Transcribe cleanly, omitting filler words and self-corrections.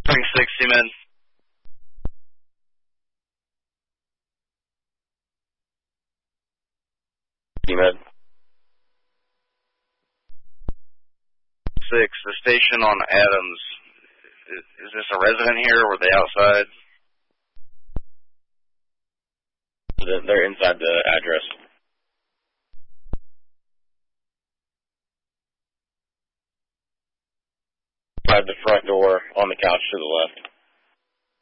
Bring 60 men. Med. 6, the station on Adams. Is this a resident here, or were they outside? They're inside the address. Inside the front door, on the couch to the left.